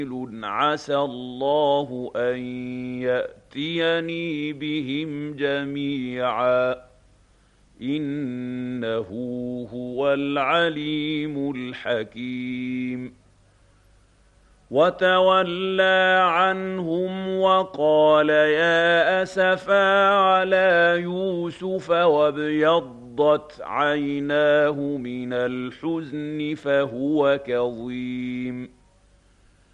عسى الله أن يأتيني بهم جميعا إنه هو العليم الحكيم وتولى عنهم وقال يا أسفا على يوسف وابيضت عيناه من الحزن فهو كظيم